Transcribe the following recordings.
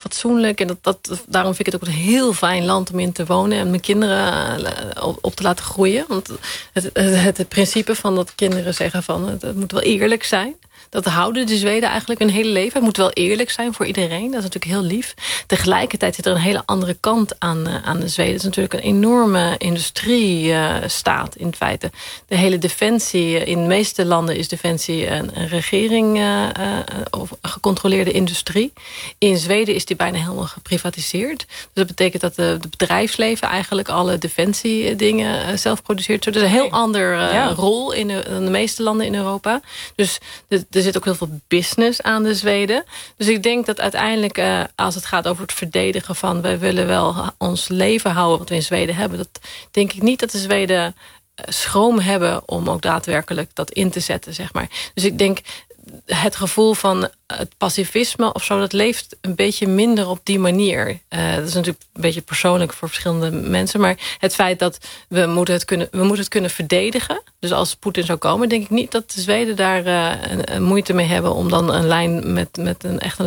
fatsoenlijk. En daarom vind ik het ook een heel fijn land om in te wonen. En mijn kinderen op te laten groeien. Want het principe van dat kinderen zeggen van het moet wel eerlijk zijn. Dat houden de Zweden eigenlijk hun hele leven. Het moet wel eerlijk zijn voor iedereen. Dat is natuurlijk heel lief. Tegelijkertijd zit er een hele andere kant aan de Zweden. Het is natuurlijk een enorme industriestaat in feite. De hele defensie, in de meeste landen is defensie een regering of een gecontroleerde industrie. In Zweden is die bijna helemaal geprivatiseerd. Dus dat betekent dat het bedrijfsleven eigenlijk alle defensiedingen zelf produceert. Dus er is een heel ander rol in de meeste landen in Europa. Dus er zit ook heel veel business aan de Zweden. Dus ik denk dat uiteindelijk, als het gaat over het verdedigen van wij willen wel ons leven houden wat we in Zweden hebben, dat denk ik niet dat de Zweden schroom hebben om ook daadwerkelijk dat in te zetten, zeg maar. Dus ik denk het gevoel van het pacifisme of zo, dat leeft een beetje minder op die manier. Dat is natuurlijk een beetje persoonlijk voor verschillende mensen, maar het feit dat we moeten het kunnen verdedigen. Dus als Poetin zou komen, denk ik niet dat de Zweden daar een moeite mee hebben om dan een lijn met echt een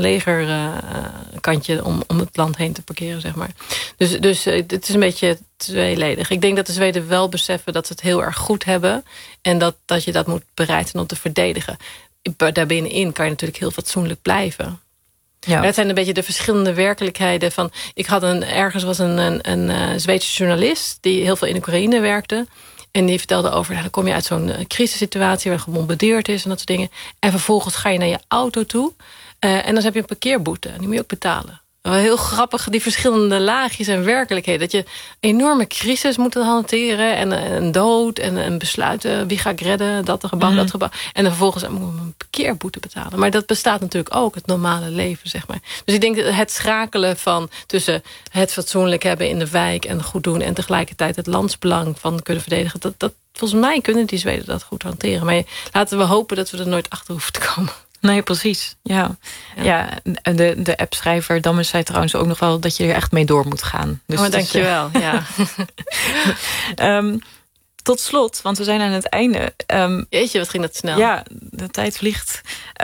legerkantje om het land heen te parkeren, zeg maar. Dus het is een beetje tweeledig. Ik denk dat de Zweden wel beseffen dat ze het heel erg goed hebben en dat je dat moet bereid zijn om te verdedigen. Daarbinnenin kan je natuurlijk heel fatsoenlijk blijven. Ja. Het zijn een beetje de verschillende werkelijkheden van. Ergens was een Zweedse journalist die heel veel in Oekraïne werkte. En die vertelde over, dan kom je uit zo'n crisissituatie waar gebombardeerd is en dat soort dingen. En vervolgens ga je naar je auto toe. En dan heb je een parkeerboete. Die moet je ook betalen. Heel grappig, die verschillende laagjes en werkelijkheden. Dat je een enorme crisis moet hanteren. En een dood en besluiten. Wie ga ik redden? Dat gebouw, dat gebouw. En dan vervolgens moet ik een parkeerboete betalen. Maar dat bestaat natuurlijk ook, het normale leven, zeg maar. Dus ik denk dat het schakelen van tussen het fatsoenlijk hebben in de wijk en goed doen en tegelijkertijd het landsbelang van kunnen verdedigen. Dat volgens mij kunnen die Zweden dat goed hanteren. Maar laten we hopen dat we er nooit achter hoeven te komen. Nee, precies. Ja. De appschrijver Damme zei trouwens ook nog wel dat je er echt mee door moet gaan. Dus dankjewel. Ja. Tot slot, want we zijn aan het einde. Jeetje, wat ging dat snel. Ja, de tijd vliegt.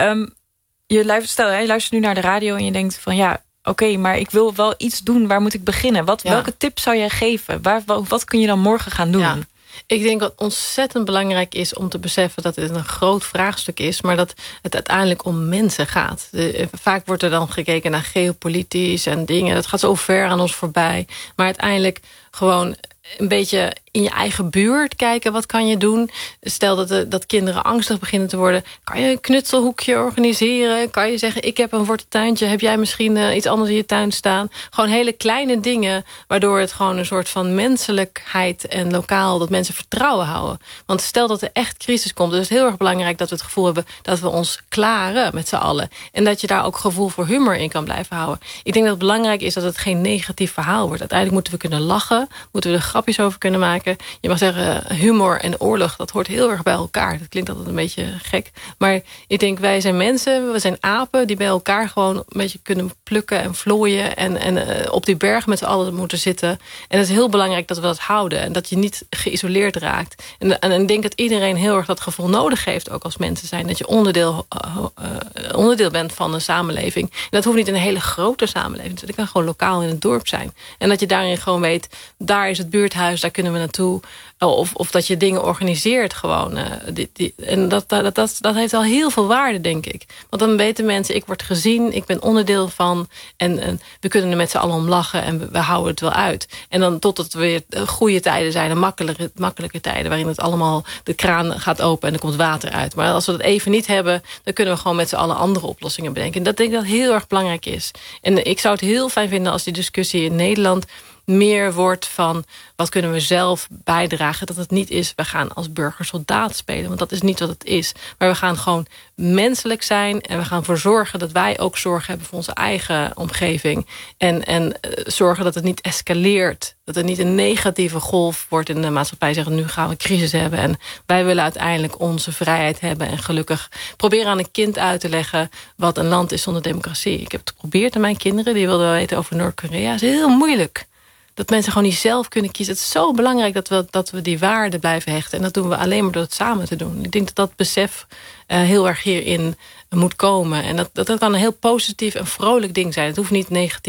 Je luistert nu naar de radio en je denkt van ja, oké, maar ik wil wel iets doen. Waar moet ik beginnen? Welke tips zou jij geven? Wat kun je dan morgen gaan doen? Ja. Ik denk dat ontzettend belangrijk is om te beseffen dat het een groot vraagstuk is, maar dat het uiteindelijk om mensen gaat. Vaak wordt er dan gekeken naar geopolitisch en dingen. Dat gaat zo ver aan ons voorbij. Maar uiteindelijk gewoon een beetje in je eigen buurt kijken, wat kan je doen? Stel dat kinderen angstig beginnen te worden. Kan je een knutselhoekje organiseren? Kan je zeggen, ik heb een worteltuintje. Heb jij misschien iets anders in je tuin staan? Gewoon hele kleine dingen, waardoor het gewoon een soort van menselijkheid en lokaal, dat mensen vertrouwen houden. Want stel dat er echt crisis komt, dan is het heel erg belangrijk dat we het gevoel hebben dat we ons klaren met z'n allen. En dat je daar ook gevoel voor humor in kan blijven houden. Ik denk dat het belangrijk is dat het geen negatief verhaal wordt. Uiteindelijk moeten we kunnen lachen, moeten we er grapjes over kunnen maken. Je mag zeggen, humor en oorlog, dat hoort heel erg bij elkaar. Dat klinkt altijd een beetje gek. Maar ik denk, wij zijn mensen, we zijn apen die bij elkaar gewoon een beetje kunnen plukken en vlooien en op die berg met z'n allen moeten zitten. En het is heel belangrijk dat we dat houden en dat je niet geïsoleerd raakt. En ik denk dat iedereen heel erg dat gevoel nodig heeft, ook als mensen zijn. Dat je onderdeel bent van een samenleving. En dat hoeft niet een hele grote samenleving. Dat kan gewoon lokaal in het dorp zijn. En dat je daarin gewoon weet, daar is het buurthuis, daar kunnen we naartoe. Of dat je dingen organiseert gewoon. En dat heeft al heel veel waarde, denk ik. Want dan weten mensen, ik word gezien, ik ben onderdeel van. En we kunnen er met z'n allen om lachen en we houden het wel uit. En dan totdat er weer goede tijden zijn, makkelijke tijden, waarin het allemaal, de kraan gaat open en er komt water uit. Maar als we dat even niet hebben, dan kunnen we gewoon met z'n allen andere oplossingen bedenken. En dat denk ik dat heel erg belangrijk is. En ik zou het heel fijn vinden als die discussie in Nederland meer wordt van wat kunnen we zelf bijdragen. Dat het niet is, we gaan als burger soldaat spelen. Want dat is niet wat het is. Maar we gaan gewoon menselijk zijn. En we gaan ervoor zorgen dat wij ook zorg hebben voor onze eigen omgeving. En zorgen dat het niet escaleert. Dat er niet een negatieve golf wordt in de maatschappij. Zeggen, nu gaan we crisis hebben. En wij willen uiteindelijk onze vrijheid hebben. En gelukkig proberen aan een kind uit te leggen wat een land is zonder democratie. Ik heb het geprobeerd aan mijn kinderen. Die wilden weten over Noord-Korea. Het is heel moeilijk. Dat mensen gewoon niet zelf kunnen kiezen. Het is zo belangrijk dat we die waarden blijven hechten. En dat doen we alleen maar door het samen te doen. Ik denk dat dat besef heel erg hierin moet komen. En dat kan een heel positief en vrolijk ding zijn. Het hoeft niet negatief